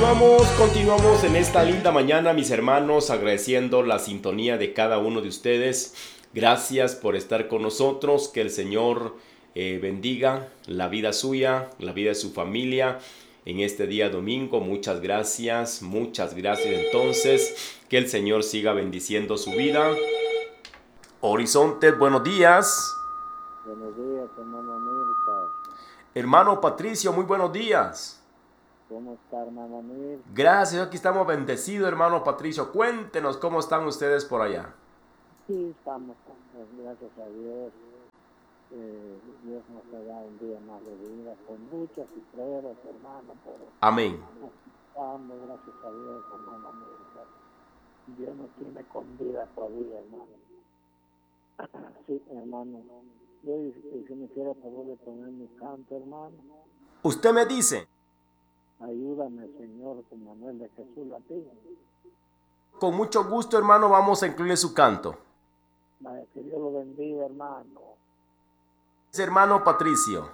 Continuamos en esta linda mañana, mis hermanos, agradeciendo la sintonía de cada uno de ustedes. Gracias por estar con nosotros, que el Señor bendiga la vida suya, la vida de su familia en este día domingo. Muchas gracias entonces, que el Señor siga bendiciendo su vida. Horizonte, buenos días. Buenos días, hermano Milka. Hermano Patricio, muy buenos días. ¿Cómo está, hermano Milka? Gracias, aquí estamos bendecidos, hermano Patricio. Cuéntenos cómo están ustedes por allá. Sí, estamos, gracias a Dios. Dios nos ha dado un día más de vida, con luchas y pruebas, hermano. Pero Amén. estamos, gracias a Dios, hermano Milka. Dios nos tiene con vida todavía, hermano. Sí, hermano. Yo si me hiciera favor de poner mi canto, hermano. Usted me dice. Ayúdame, Señor, con Manuel de Jesús Latín. Con mucho gusto, hermano, vamos a incluir su canto. Que Dios lo bendiga, hermano. Es hermano Patricio.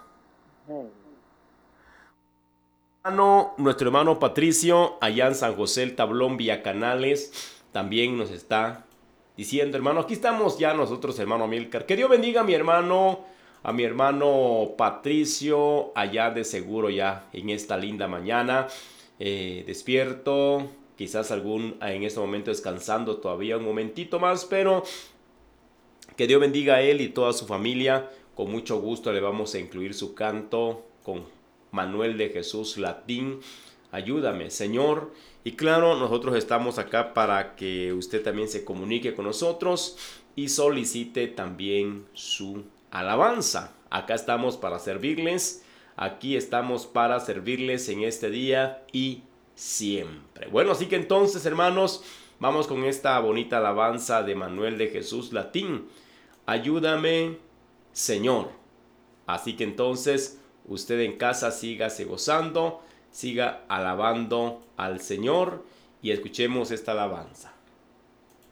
Nuestro hermano Patricio, allá en San José el Tablón, Villa Canales, también nos está diciendo, hermano, aquí estamos ya nosotros, hermano Amílcar. Que Dios bendiga a mi hermano Patricio, allá de seguro ya en esta linda mañana, despierto, quizás en este momento descansando todavía un momentito más, pero que Dios bendiga a él y toda su familia. Con mucho gusto le vamos a incluir su canto con Manuel de Jesús Latín. Ayúdame, Señor. Y claro, nosotros estamos acá para que usted también se comunique con nosotros y solicite también su alabanza. Acá estamos para servirles. Aquí estamos para servirles en este día y siempre. Bueno, así que entonces, hermanos, vamos con esta bonita alabanza de Manuel de Jesús Latín. Ayúdame, Señor. Así que entonces, usted en casa sígase gozando, siga alabando al Señor y escuchemos esta alabanza.